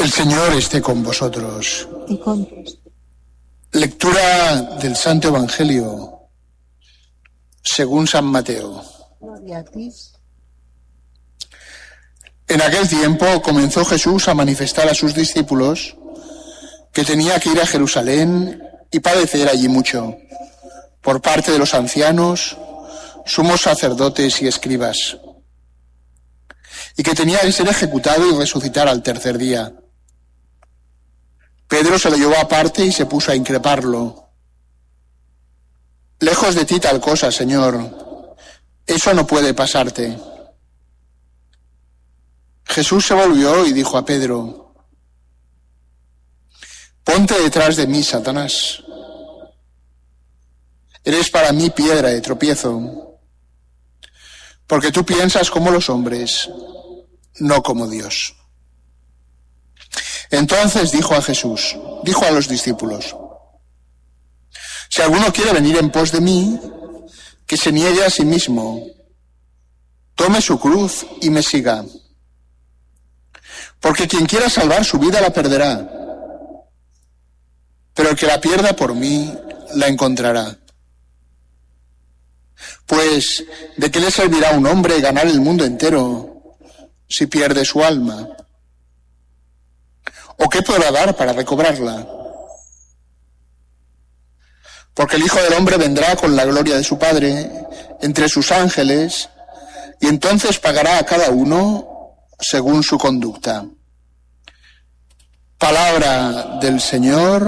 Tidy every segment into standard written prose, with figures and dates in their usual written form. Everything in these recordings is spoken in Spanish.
El Señor esté con vosotros. Y con vosotros. Lectura del Santo Evangelio según San Mateo. Gloria a ti. En aquel tiempo comenzó Jesús a manifestar a sus discípulos que tenía que ir a Jerusalén y padecer allí mucho, por parte de los ancianos, sumos sacerdotes y escribas, y que tenía que ser ejecutado y resucitar al tercer día. Pedro se lo llevó aparte y se puso a increparlo. Lejos de ti tal cosa, Señor, eso no puede pasarte. Jesús se volvió y dijo a Pedro: ponte detrás de mí, Satanás. Eres para mí piedra de tropiezo, porque tú piensas como los hombres, no como Dios. Entonces dijo a los discípulos: si alguno quiere venir en pos de mí, que se niegue a sí mismo, tome su cruz y me siga. Porque quien quiera salvar su vida la perderá, pero el que la pierda por mí la encontrará. Pues, ¿de qué le servirá a un hombre ganar el mundo entero si pierde su alma? ¿O qué podrá dar para recobrarla? Porque el Hijo del Hombre vendrá con la gloria de su Padre entre sus ángeles, y entonces pagará a cada uno según su conducta. Palabra del Señor.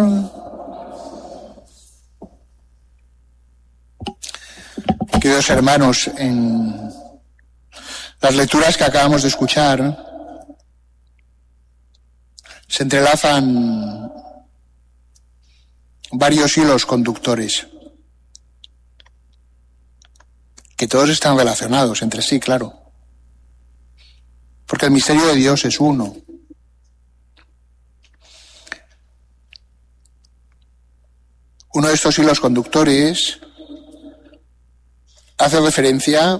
Queridos hermanos, en las lecturas que acabamos de escuchar se entrelazan varios hilos conductores, que todos están relacionados entre sí, claro, porque el misterio de Dios es uno. Uno de estos hilos conductores hace referencia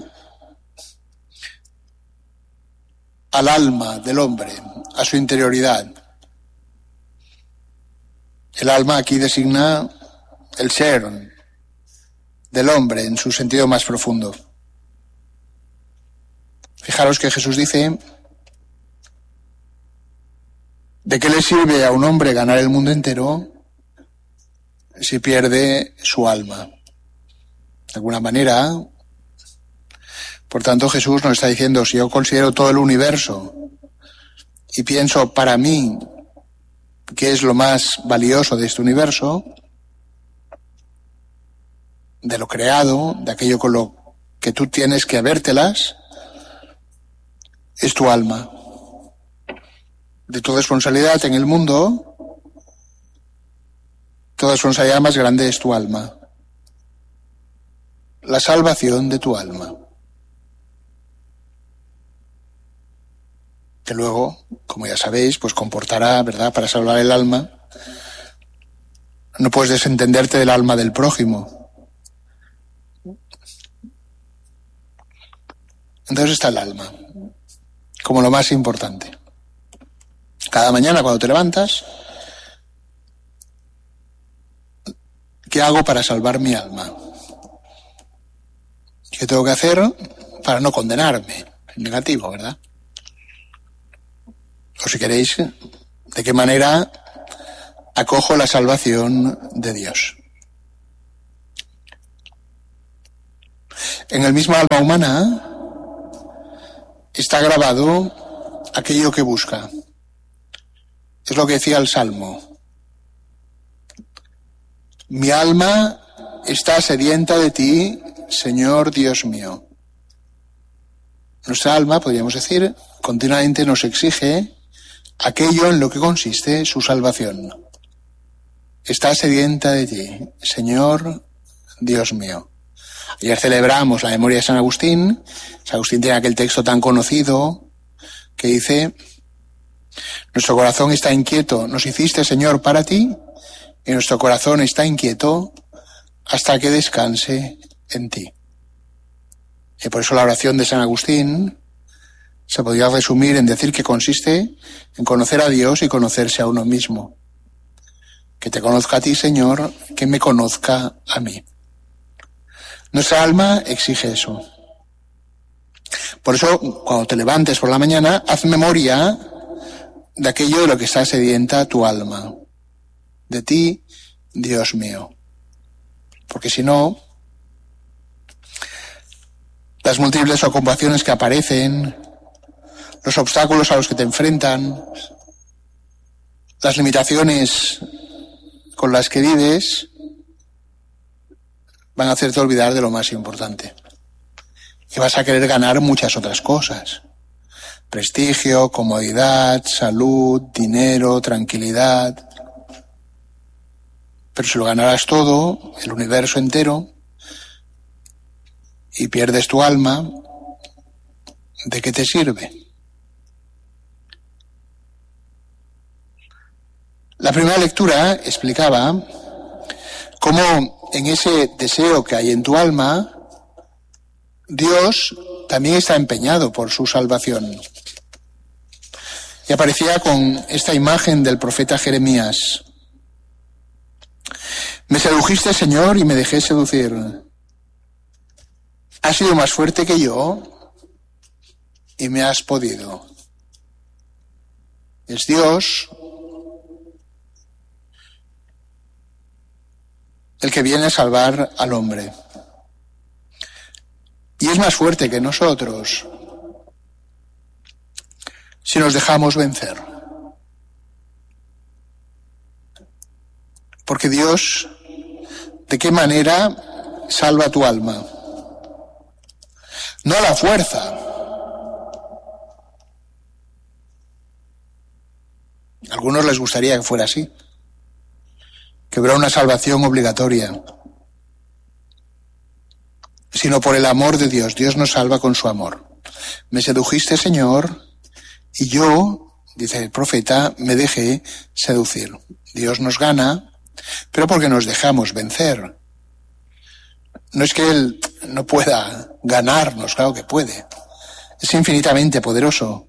al alma del hombre, a su interioridad. El alma aquí designa el ser del hombre en su sentido más profundo. Fijaros que Jesús dice: ¿de qué le sirve a un hombre ganar el mundo entero si pierde su alma? De alguna manera, por tanto, Jesús nos está diciendo: si yo considero todo el universo y pienso para mí qué es lo más valioso de este universo, de lo creado, de aquello con lo que tú tienes que habértelas, es tu alma. De tu responsabilidad en el mundo, tu responsabilidad más grande es tu alma. La salvación de tu alma. Que luego, como ya sabéis, pues comportará, ¿verdad?, para salvar el alma, no puedes desentenderte del alma del prójimo. Entonces está el alma, como lo más importante. Cada mañana cuando te levantas, ¿qué hago para salvar mi alma? ¿Qué tengo que hacer para no condenarme? En negativo, ¿verdad? O si queréis, ¿de qué manera acojo la salvación de Dios? En el mismo alma humana está grabado aquello que busca. Es lo que decía el Salmo: mi alma está sedienta de ti, Señor Dios mío. Nuestra alma, podríamos decir, continuamente nos exige aquello en lo que consiste su salvación. Está sedienta de ti, Señor Dios mío. Ayer celebramos la memoria de San Agustín. San Agustín tiene aquel texto tan conocido que dice: nuestro corazón está inquieto, nos hiciste, Señor, para ti, y nuestro corazón está inquieto hasta que descanse en ti. Y por eso la oración de San Agustín se podría resumir en decir que consiste en conocer a Dios y conocerse a uno mismo. Que te conozca a ti, Señor, que me conozca a mí. Nuestra alma exige eso. Por eso, cuando te levantes por la mañana, haz memoria de aquello de lo que está sedienta tu alma. De ti, Dios mío. Porque si no, las múltiples ocupaciones que aparecen, los obstáculos a los que te enfrentan, las limitaciones con las que vives, van a hacerte olvidar de lo más importante. Y vas a querer ganar muchas otras cosas. Prestigio, comodidad, salud, dinero, tranquilidad. Pero si lo ganarás todo, el universo entero, y pierdes tu alma, ¿de qué te sirve? La primera lectura explicaba cómo en ese deseo que hay en tu alma, Dios también está empeñado por su salvación. Y aparecía con esta imagen del profeta Jeremías. Me sedujiste, Señor, y me dejé seducir. Has sido más fuerte que yo y me has podido. Es Dios el que viene a salvar al hombre. Y es más fuerte que nosotros si nos dejamos vencer. Porque Dios, ¿de qué manera salva tu alma? No a la fuerza. A algunos les gustaría que fuera así, que hubiera una salvación obligatoria, sino por el amor de Dios. Dios nos salva con su amor. Me sedujiste, Señor, y yo, dice el profeta, me dejé seducir. Dios nos gana, pero porque nos dejamos vencer. No es que Él no pueda ganarnos, claro que puede. Es infinitamente poderoso.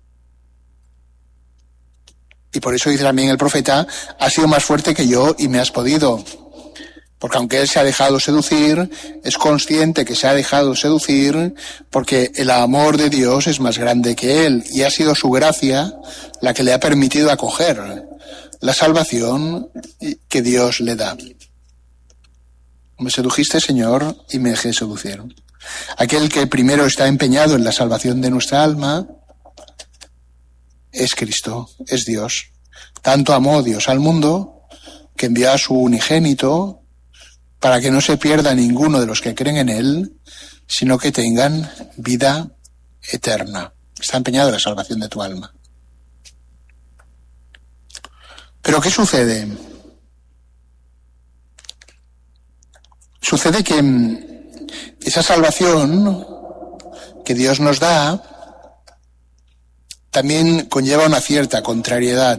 Y por eso dice también el profeta, has sido más fuerte que yo y me has podido. Porque aunque Él se ha dejado seducir, es consciente que se ha dejado seducir porque el amor de Dios es más grande que Él. Y ha sido su gracia la que le ha permitido acoger la salvación que Dios le da. Me sedujiste, Señor, y me dejé seducir. Aquel que primero está empeñado en la salvación de nuestra alma es Cristo, es Dios. Tanto amó Dios al mundo que envió a su unigénito para que no se pierda ninguno de los que creen en Él, sino que tengan vida eterna. Está empeñado en la salvación de tu alma. ¿Pero qué sucede? Sucede que esa salvación que Dios nos da también conlleva una cierta contrariedad.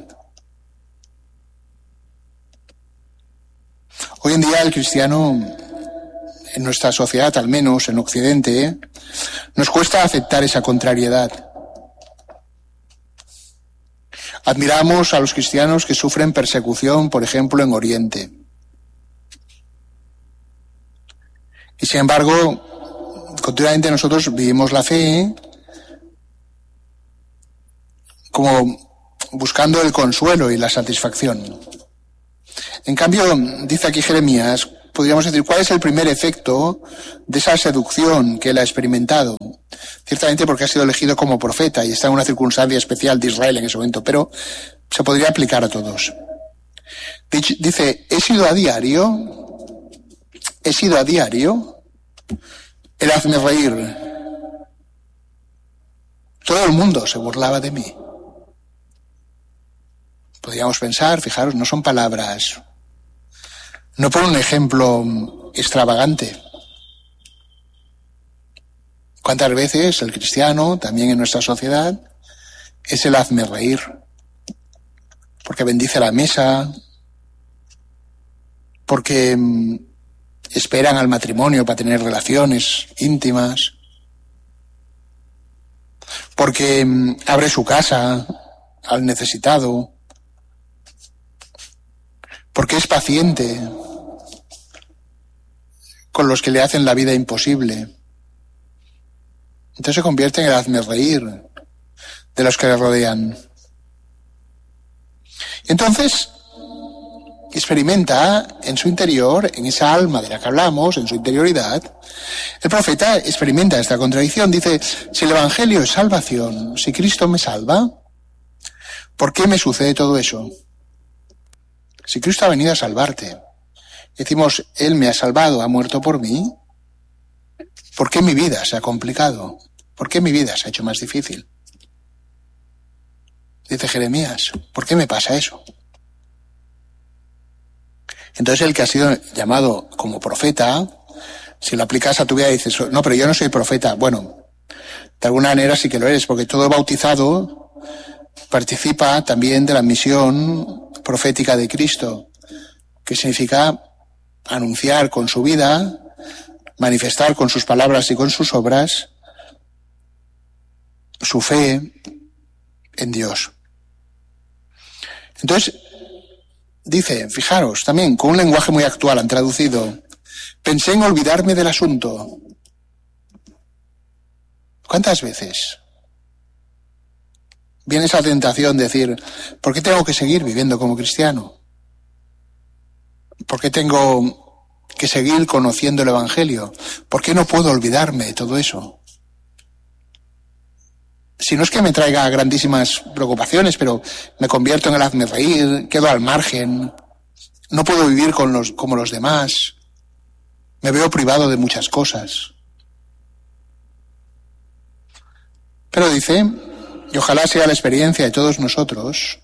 Hoy en día el cristiano, en nuestra sociedad, al menos en Occidente, nos cuesta aceptar esa contrariedad. Admiramos a los cristianos que sufren persecución, por ejemplo, en Oriente. Y sin embargo, continuamente nosotros vivimos la fe como buscando el consuelo y la satisfacción. En cambio, dice aquí Jeremías, podríamos decir, ¿cuál es el primer efecto de esa seducción que él ha experimentado? Ciertamente porque ha sido elegido como profeta y está en una circunstancia especial de Israel en ese momento, pero se podría aplicar a todos. Dice, he sido a diario el hazme reír. Todo el mundo se burlaba de mí. Podríamos pensar, fijaros, no son palabras, no por un ejemplo extravagante. ¿Cuántas veces el cristiano, también en nuestra sociedad, es el hazme reír? Porque bendice la mesa, porque esperan al matrimonio para tener relaciones íntimas, porque abre su casa al necesitado, porque es paciente con los que le hacen la vida imposible. Entonces se convierte en el hazmerreír de los que le rodean. Entonces experimenta en su interior, en esa alma de la que hablamos, en su interioridad, el profeta experimenta esta contradicción. Dice, si el Evangelio es salvación, si Cristo me salva, ¿por qué me sucede todo eso? Si Cristo ha venido a salvarte, decimos, Él me ha salvado, ha muerto por mí, ¿por qué mi vida se ha complicado? ¿Por qué mi vida se ha hecho más difícil? Dice Jeremías, ¿por qué me pasa eso? Entonces el que ha sido llamado como profeta, si lo aplicas a tu vida dices, no, pero yo no soy profeta. Bueno, de alguna manera sí que lo eres, porque todo bautizado participa también de la misión profética de Cristo, que significa anunciar con su vida, manifestar con sus palabras y con sus obras su fe en Dios. Entonces, dice, fijaros, también con un lenguaje muy actual han traducido, pensé en olvidarme del asunto. ¿Cuántas veces viene esa tentación de decir, ¿por qué tengo que seguir viviendo como cristiano? ¿Por qué tengo que seguir conociendo el Evangelio? ¿Por qué no puedo olvidarme de todo eso? Si no es que me traiga grandísimas preocupaciones, pero me convierto en el hazmerreír, quedo al margen, no puedo vivir como los demás, me veo privado de muchas cosas. Pero dice, y ojalá sea la experiencia de todos nosotros,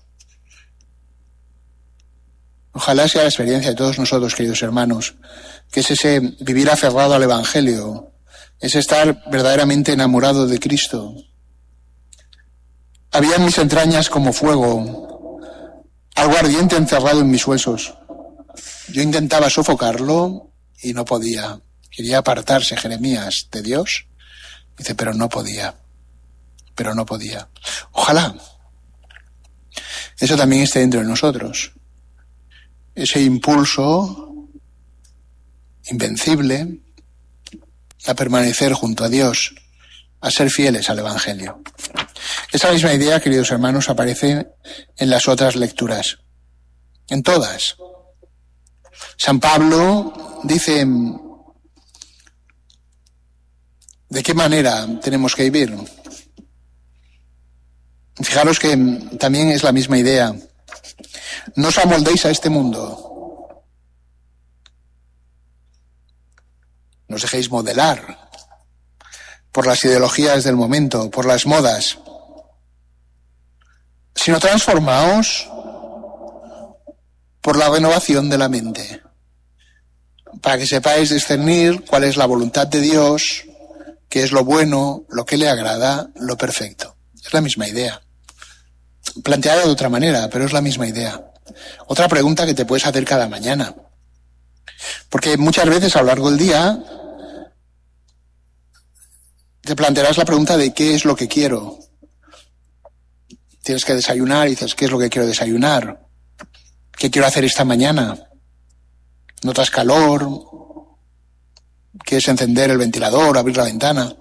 queridos hermanos, que es ese vivir aferrado al Evangelio, es estar verdaderamente enamorado de Cristo. Había en mis entrañas como fuego, algo ardiente encerrado en mis huesos. Yo intentaba sofocarlo y no podía. Quería apartarse Jeremías de Dios. Dice, pero no podía. Ojalá eso también esté dentro de nosotros. Ese impulso invencible a permanecer junto a Dios, a ser fieles al Evangelio. Esa misma idea, queridos hermanos, aparece en las otras lecturas. En todas. San Pablo dice de qué manera tenemos que vivir. Fijaros que también es la misma idea. No os amoldéis a este mundo. No os dejéis modelar por las ideologías del momento, por las modas, sino transformaos por la renovación de la mente, para que sepáis discernir cuál es la voluntad de Dios, qué es lo bueno, lo que le agrada, lo perfecto. Es la misma idea. Planteada de otra manera, pero es la misma idea. Otra pregunta que te puedes hacer cada mañana. Porque muchas veces a lo largo del día te plantearás la pregunta de qué es lo que quiero. Tienes que desayunar y dices, ¿qué es lo que quiero desayunar? ¿Qué quiero hacer esta mañana? ¿Notas calor? ¿Quieres encender el ventilador, abrir la ventana?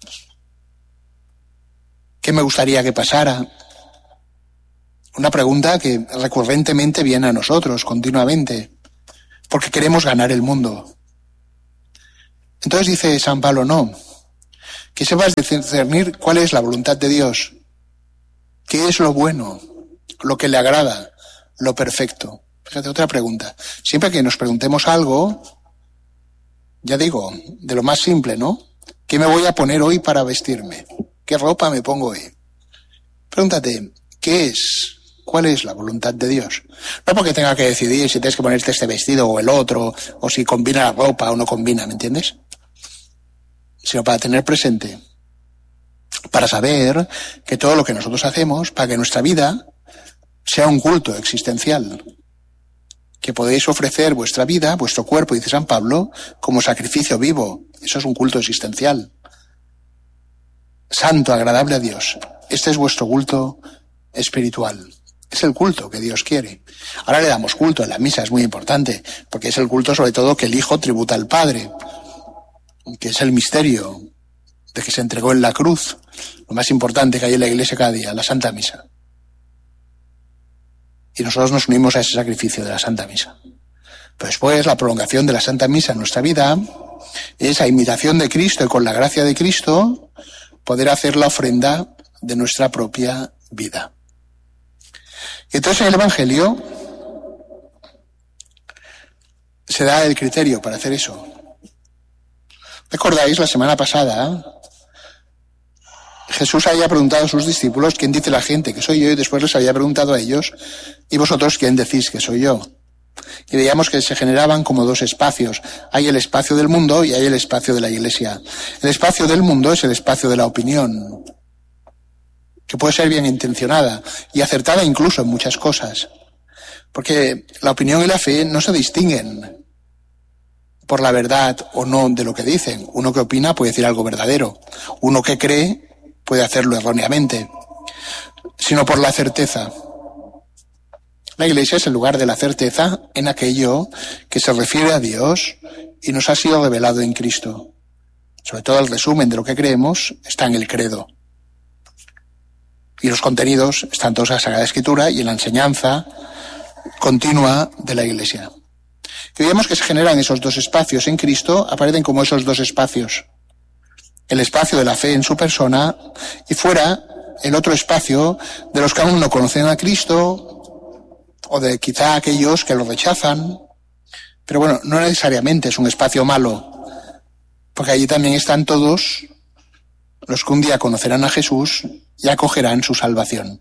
¿Qué me gustaría que pasara? Una pregunta que recurrentemente viene a nosotros, continuamente, porque queremos ganar el mundo. Entonces dice San Pablo, no, que sepas discernir cuál es la voluntad de Dios, qué es lo bueno, lo que le agrada, lo perfecto. Fíjate, otra pregunta. Siempre que nos preguntemos algo, ya digo, de lo más simple, ¿no? ¿Qué me voy a poner hoy para vestirme? ¿Qué ropa me pongo hoy? Pregúntate, ¿qué es? ¿Cuál es la voluntad de Dios? No porque tenga que decidir si tienes que ponerte este vestido o el otro, o si combina la ropa o no combina, ¿me entiendes? Sino para tener presente, para saber que todo lo que nosotros hacemos, para que nuestra vida sea un culto existencial, que podéis ofrecer vuestra vida, vuestro cuerpo, dice San Pablo, como sacrificio vivo. Eso es un culto existencial. santo, agradable a Dios. Este es vuestro culto espiritual. Es el culto que Dios quiere. Ahora le damos culto en la misa, es muy importante, porque es el culto sobre todo que el Hijo tributa al Padre, que es el misterio de que se entregó en la cruz, lo más importante que hay en la Iglesia cada día, la Santa Misa. Y nosotros nos unimos a ese sacrificio de la Santa Misa. Pero después, la prolongación de la Santa Misa en nuestra vida es a imitación de Cristo y con la gracia de Cristo poder hacer la ofrenda de nuestra propia vida. Y entonces en el Evangelio se da el criterio para hacer eso. ¿Recordáis la semana pasada? Jesús había preguntado a sus discípulos quién dice la gente que soy yo, y después les había preguntado a ellos, ¿y vosotros quién decís que soy yo? Y veíamos que se generaban como dos espacios. Hay el espacio del mundo y hay el espacio de la Iglesia. El espacio del mundo es el espacio de la opinión, que puede ser bien intencionada y acertada incluso en muchas cosas. Porque la opinión y la fe no se distinguen por la verdad o no de lo que dicen. Uno que opina puede decir algo verdadero. Uno que cree puede hacerlo erróneamente, sino por la certeza. La Iglesia es el lugar de la certeza en aquello que se refiere a Dios y nos ha sido revelado en Cristo. Sobre todo el resumen de lo que creemos está en el credo. Y los contenidos están todos en la Sagrada Escritura y en la enseñanza continua de la Iglesia. Y vemos que se generan esos dos espacios en Cristo, aparecen como esos dos espacios. El espacio de la fe en su persona y fuera el otro espacio de los que aún no conocen a Cristo o de quizá aquellos que lo rechazan. Pero bueno, no necesariamente es un espacio malo, porque allí también están todos los que un día conocerán a Jesús y acogerán su salvación.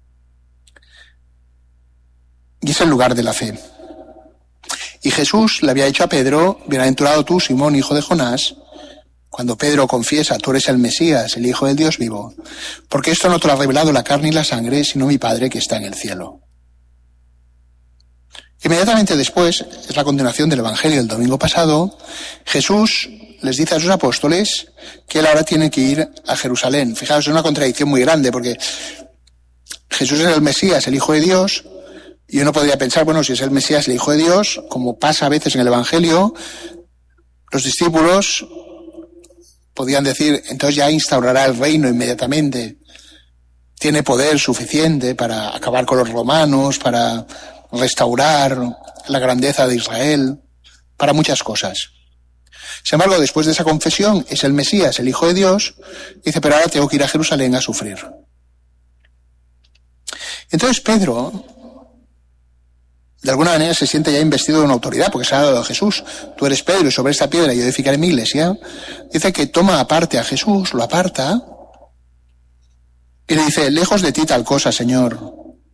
Y es el lugar de la fe. Y Jesús le había dicho a Pedro, bienaventurado tú, Simón, hijo de Jonás, cuando Pedro confiesa, tú eres el Mesías, el Hijo del Dios vivo, porque esto no te lo ha revelado la carne y la sangre, sino mi Padre que está en el cielo. Inmediatamente después, es la continuación del Evangelio del domingo pasado, Jesús les dice a sus apóstoles que él ahora tiene que ir a Jerusalén. Fijaos, es una contradicción muy grande, porque Jesús es el Mesías, el Hijo de Dios, y uno podría pensar, bueno, si es el Mesías, el Hijo de Dios, como pasa a veces en el Evangelio, los discípulos podían decir, entonces ya instaurará el reino inmediatamente. Tiene poder suficiente para acabar con los romanos, para restaurar la grandeza de Israel, para muchas cosas. Sin embargo, después de esa confesión, es el Mesías, el Hijo de Dios, dice, pero ahora tengo que ir a Jerusalén a sufrir. Entonces Pedro, de alguna manera, se siente ya investido de una autoridad, porque se ha dado a Jesús. Tú eres Pedro y sobre esta piedra yo edificaré mi iglesia. Dice que toma aparte a Jesús, lo aparta, y le dice, lejos de ti tal cosa, Señor.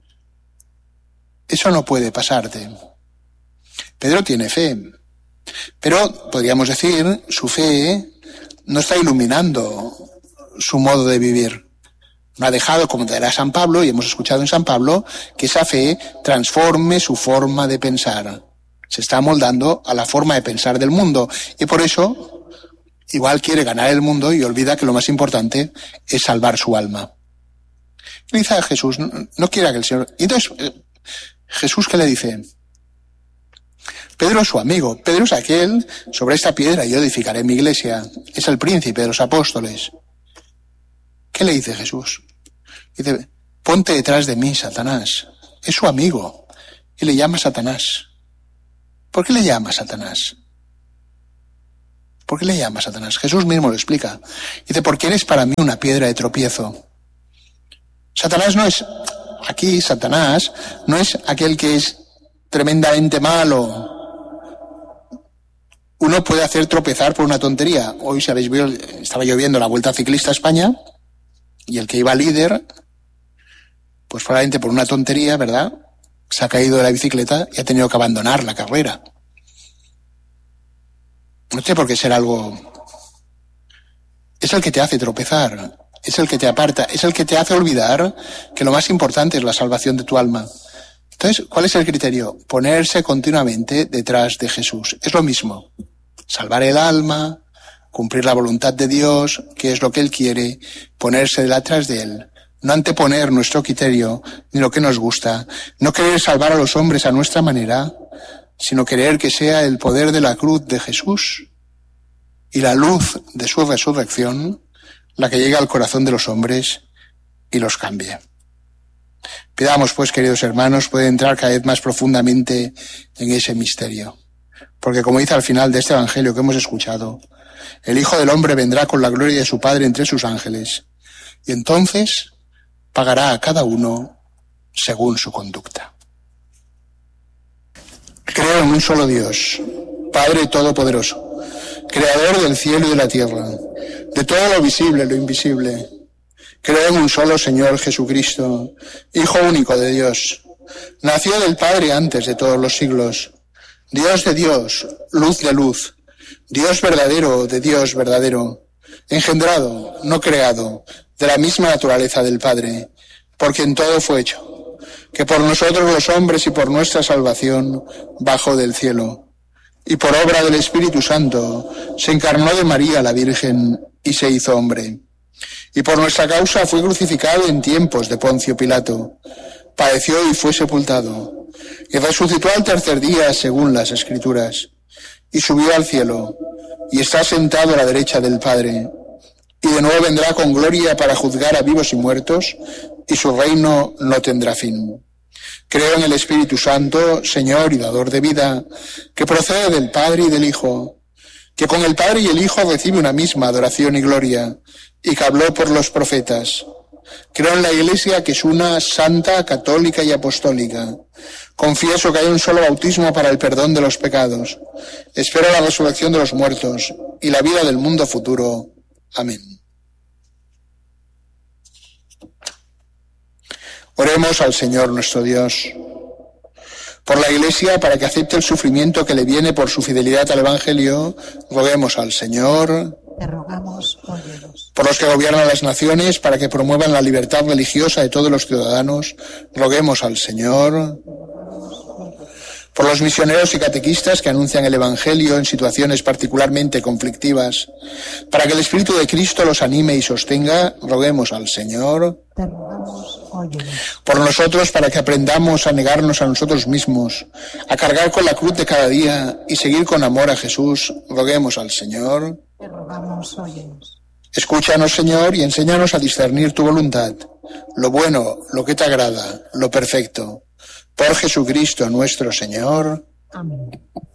Eso no puede pasarte. Pedro tiene fe, pero podríamos decir, su fe no está iluminando su modo de vivir. No ha dejado, como dirá San Pablo, y hemos escuchado en San Pablo, que esa fe transforme su forma de pensar. Se está amoldando a la forma de pensar del mundo. Y por eso, igual quiere ganar el mundo y olvida que lo más importante es salvar su alma. Le dice a Jesús, no quiera que el Señor... Y entonces, Jesús, ¿qué le dice? Pedro es su amigo. Pedro es aquel, sobre esta piedra yo edificaré mi iglesia. Es el príncipe de los apóstoles. ¿Qué le dice Jesús? Dice, ponte detrás de mí, Satanás. Es su amigo. Y le llama Satanás. ¿Por qué le llama Satanás? ¿Por qué le llama Satanás? Jesús mismo lo explica. Dice, porque eres para mí una piedra de tropiezo. Satanás no es, aquí Satanás, no es aquel que es tremendamente malo. Uno puede hacer tropezar por una tontería. Hoy, si habéis visto, estaba yo viendo la Vuelta Ciclista a España, y el que iba líder, pues probablemente por una tontería, ¿verdad?, se ha caído de la bicicleta y ha tenido que abandonar la carrera. No tiene por qué ser algo... Es el que te hace tropezar, es el que te aparta, es el que te hace olvidar que lo más importante es la salvación de tu alma. Entonces, ¿cuál es el criterio? Ponerse continuamente detrás de Jesús. Es lo mismo. Salvar el alma, cumplir la voluntad de Dios, que es lo que Él quiere, ponerse detrás de Él, no anteponer nuestro criterio ni lo que nos gusta, no querer salvar a los hombres a nuestra manera, sino querer que sea el poder de la cruz de Jesús y la luz de su resurrección la que llegue al corazón de los hombres y los cambie. Pidamos, pues, queridos hermanos, poder entrar cada vez más profundamente en ese misterio. Porque, como dice al final de este Evangelio que hemos escuchado, el Hijo del Hombre vendrá con la gloria de su Padre entre sus ángeles, y entonces pagará a cada uno según su conducta. Creo en un solo Dios, Padre Todopoderoso, Creador del cielo y de la tierra, de todo lo visible y lo invisible. Creo en un solo Señor Jesucristo, Hijo único de Dios. Nació del Padre antes de todos los siglos. Dios de Dios, luz de luz. Dios verdadero de Dios verdadero. Engendrado, no creado, de la misma naturaleza del Padre, por quien todo fue hecho. Que por nosotros los hombres y por nuestra salvación bajó del cielo. Y por obra del Espíritu Santo se encarnó de María la Virgen y se hizo hombre. Y por nuestra causa fue crucificado en tiempos de Poncio Pilato. Padeció y fue sepultado. Y resucitó al tercer día según las Escrituras. Y subió al cielo. Y está sentado a la derecha del Padre. Y de nuevo vendrá con gloria para juzgar a vivos y muertos. Y su reino no tendrá fin. Creo en el Espíritu Santo, Señor y dador de vida, que procede del Padre y del Hijo, que con el Padre y el Hijo recibe una misma adoración y gloria, y que habló por los profetas. Creo en la Iglesia, que es una, santa, católica y apostólica. Confieso que hay un solo bautismo para el perdón de los pecados. Espero la resurrección de los muertos y la vida del mundo futuro. Amén. Oremos al Señor nuestro Dios. Por la Iglesia, para que acepte el sufrimiento que le viene por su fidelidad al Evangelio, roguemos al Señor. Te rogamos, óyenos. Por los que gobiernan las naciones, para que promuevan la libertad religiosa de todos los ciudadanos, roguemos al Señor. Por los misioneros y catequistas que anuncian el Evangelio en situaciones particularmente conflictivas, para que el Espíritu de Cristo los anime y sostenga, roguemos al Señor. Te rogamos, óyenos. Por nosotros, para que aprendamos a negarnos a nosotros mismos, a cargar con la cruz de cada día y seguir con amor a Jesús, roguemos al Señor. Te rogamos, óyenos. Escúchanos, Señor, y enséñanos a discernir tu voluntad, lo bueno, lo que te agrada, lo perfecto. Por Jesucristo nuestro Señor. Amén.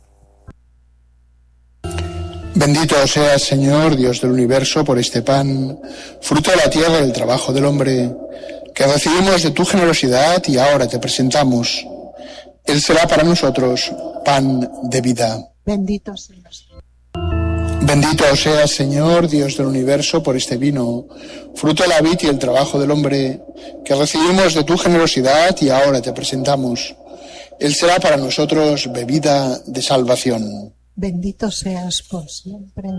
Bendito seas, Señor, Dios del universo, por este pan, fruto de la tierra y del trabajo del hombre, que recibimos de tu generosidad y ahora te presentamos. Él será para nosotros pan de vida. Bendito seas. Bendito seas, Señor, Dios del universo, por este vino, fruto de la vid y el trabajo del hombre, que recibimos de tu generosidad y ahora te presentamos. Él será para nosotros bebida de salvación. Bendito seas por siempre.